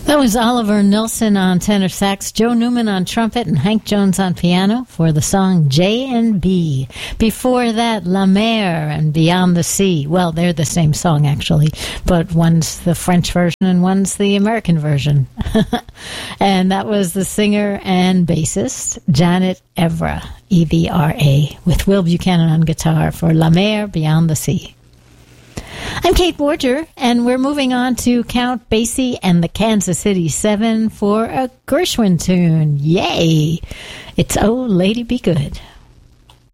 That was Oliver Nilsson on tenor sax, Joe Newman on trumpet, and Hank Jones on piano for the song J&B. Before that, La Mer and Beyond the Sea. Well, they're the same song, actually, but one's the French version and one's the American version. And that was the singer and bassist, Janet Evra, E-V-R-A, with Will Buchanan on guitar for La Mer, Beyond the Sea. I'm Kate Borger, and we're moving on to Count Basie and the Kansas City Seven for a Gershwin tune. Yay! It's Oh, Lady Be Good.